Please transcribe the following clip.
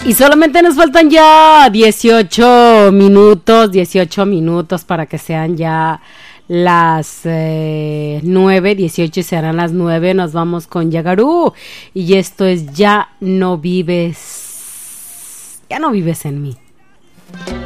Y solamente nos faltan ya 18 minutos para que sean ya las 9:18 y serán las 9. Nos vamos con Yagarú. Y esto es Ya no vives en mí.